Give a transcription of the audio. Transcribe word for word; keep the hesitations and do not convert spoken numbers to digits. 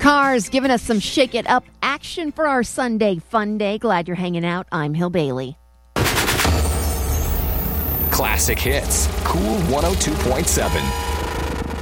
Cars giving us some shake it up action for our Sunday fun day. Glad you're hanging out. I'm Hill Bailey. Classic hits. Cool one oh two point seven.